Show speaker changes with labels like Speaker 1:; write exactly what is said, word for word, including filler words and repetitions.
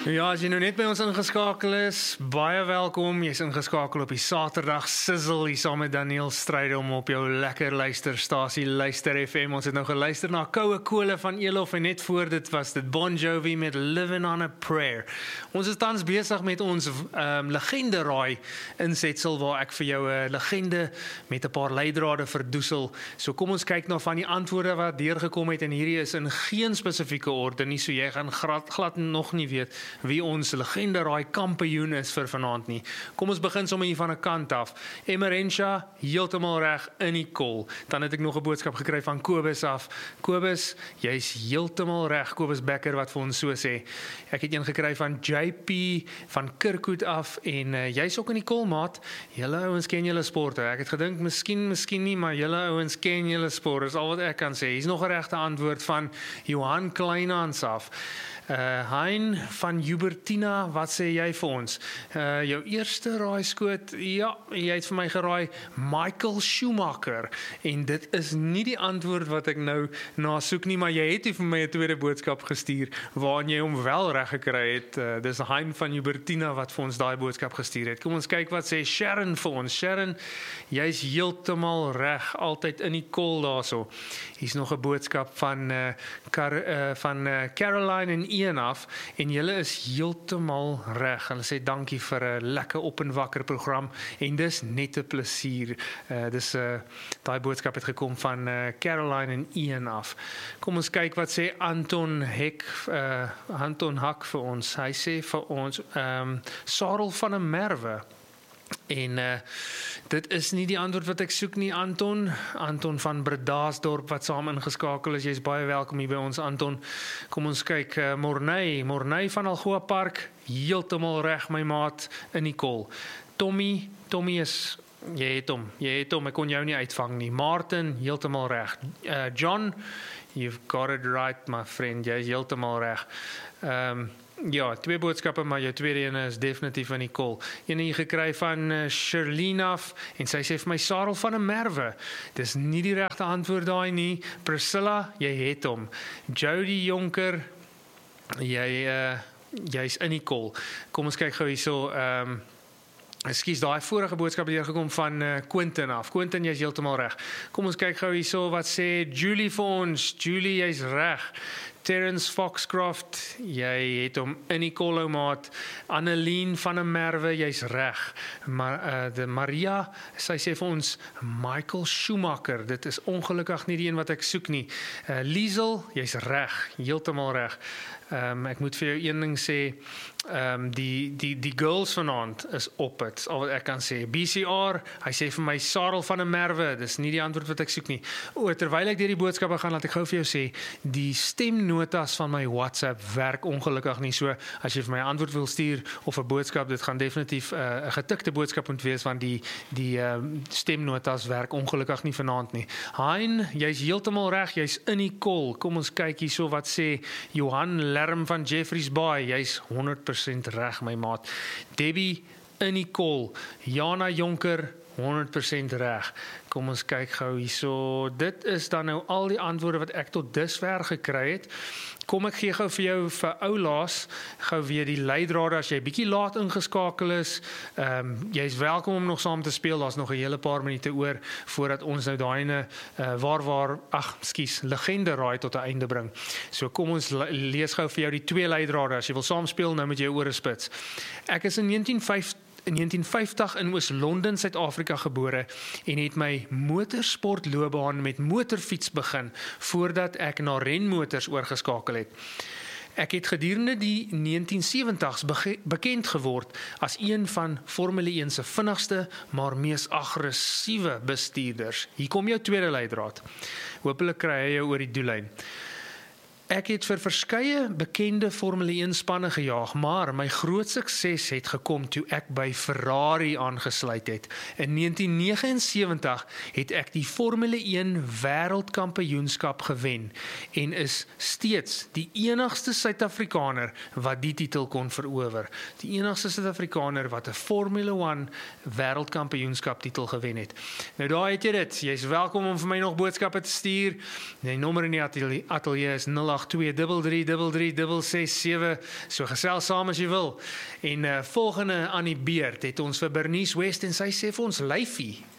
Speaker 1: Ja, as jy nou net by ons ingeskakel is, baie welkom. Jy's ingeskakel op die Saterdag Sizzle hier saam met Daniel Strydom op jou lekker luisterstasie Luister F M. Ons het nou geluister na Koue Kole van Elof en net voor dit was dit Bon Jovi met Living on a Prayer. Ons is tans besig met ons um, legende raai insetsel waar ek vir jou 'n legende met 'n paar leidrade verdoesel. So kom ons kyk nou van die antwoorde wat deurgekom het en hierdie is in geen spesifieke orde nie, so jy gaan glad, glad nog nie weet wie ons legende raai kampioen is vir vanaand nie. Kom ons begin sommer hier van 'n kant af. Emerentia, heeltemal reg in die kol. Dan het ek nog 'n boodskap gekry van Kobus af. Kobus, jy's heeltemal reg, Kobus Becker wat vir ons so sê. Ek het een gekry van J P van Kirkwood af en uh, jy's ook in die kol, maat. Julle ouens ken julle sporte. Ek het gedink miskien, miskien nie, maar julle ouens ken julle sport. Dis al wat ek kan sê. Hier's nog 'n regte antwoord van Johan Kleinhans af. Uh, Hein van Hubertina, wat sê jy vir ons? Uh, jou eerste raaiskoot, ja, jy het vir my geraai Michael Schumacher, en dit is nie die antwoord wat ek nou na soek nie, maar jy het vir my 'n tweede boodskap gestuur, waarin jy hom wel reg gekry het. Uh, dis Hein van Hubertina wat vir ons daai boodskap gestuur het. Kom ons kyk wat sê Sharon vir ons. Sharon, jy's heeltemal reg, altyd in die kol daarso. Hier's nog 'n boodskap van, uh, Car uh, van uh, Caroline en Ian af, en julle is heeltemal reg. Hulle sê dankie vir 'n lekker op en wakker program, en dis net 'n plesier. Uh, dis uh, daai boodskap het gekom van uh, Caroline en Ian af. Kom ons kyk wat sê Anton Hek, uh, Anton Hak vir ons. Hy sê vir ons, um, Sarel van 'n Merwe. En uh, dit is nie die antwoord wat ek soek nie, Anton. Anton van Bredasdorp wat saam ingeskakel is. Jy's baie welkom hier by ons, Anton. Kom ons kyk, uh, Morney, Morney van Algoa Park, heeltemal reg, my maat, in die kol. Tommy, Tommy is, jy het hom, jy het hom, ek kon jou nie uitvang nie. Martin, heeltemal reg. Uh, John, you've got it right, my friend, jy is heeltemal reg. Um, Ja, twee boodskappe, maar jou tweede ene is definitief in die kol. Een hier gekry van uh, Sherlyn af, en sy sê vir my Sarel van 'n Merwe. Dis nie die regte antwoord daai nie. Priscilla, jy het hom. Jody Jonker, jy uh, jy's in die kol. Kom ons kyk gou hierso. Ehm um, Ekskuus, daai vorige boodskap het hier gekom van uh, Quentin af. Quentin, jy's heeltemal reg. Kom ons kyk gou hierso wat sê Julie vir ons. Julie, jy's reg. Terence Foxcroft, jy het hom in die kol, maat. Annelien van 'n Merwe, jy's reg. Maar uh, de Maria, sy sê vir ons Michael Schumacher. Dit is ongelukkig nie die een wat ek soek nie. Uh, Liesel, jy's reg, heeltemal reg. Um, ek moet vir jou een ding sê, um, die, die, die girls vanaand is op het, al wat ek kan sê. B C R, hy sê vir my Sarel van 'n Merwe, dis nie die antwoord wat ek soek nie. O, terwyl ek deur die boodskappe gaan, laat ek gou vir jou sê, die stemnotas van my WhatsApp werk ongelukkig nie, so as jy vir my 'n antwoord wil stuur, of 'n boodskap, dit gaan definitief 'n uh, getikte boodskap moet wees, want die, die uh, stemnotas werk ongelukkig nie vanaand nie. Hein, jy's heeltemal reg, jy's in die kol. Kom ons kyk hierso wat sê Johan Lerm van Jeffreys Bay, jy's honderd persent reg, my maat. Debbie, in die kol. Jana Jonker, honderd persent reg. Kom ons kyk gou hierso. Dit is dan nou al die antwoorde wat ek tot dusver gekry het. Kom ek gee gou vir jou vir oulaas gou weer die leidrade as jy bietjie laat ingeskakel is. Ehm um, jy's welkom om nog saam te speel. Daar's nog 'n hele paar minute oor voordat ons nou daai ene uh, waar waar ag, skus, legende raai tot 'n einde bring. So kom ons lees gou vir jou die twee leidrade. As jy wil saam speel, nou met jou ore spits. Ek is in negentien vyftig In negentien vyftig in Oos-London, Suid-Afrika gebore en het my motorsportloopbaan met motorfiets begin voordat ek na renmotors oorgeskakel het. Ek het gedurende die negentien sewentig's bekend geword as een van Formule een se vinnigste, maar mees aggressiewe bestuurders. Hier kom jou tweede leidraad. Hoopelik kry jy jou oor die doellyn. Ek het vir verskeie bekende Formule een spanne gejaag, maar my groot sukses het gekom toe ek by Ferrari aangesluit het. In negentien negenensewentig het ek die Formule een wêreldkampioenskap gewen en is steeds die enigste Suid-Afrikaner wat die titel kon verower. Die enigste Suid-Afrikaner wat 'n Formule een wêreldkampioenskap titel gewen het. Nou daar het jy dit. Jy's welkom om vir my nog boodskappe te stuur. Die nommer in die atelier is nul agt agt twee drie drie drie drie drie ses sewe. So gesels saam as jy wil. En uh, volgende aan die beurt het ons vir Bernice West en sy sê vir ons lyfie.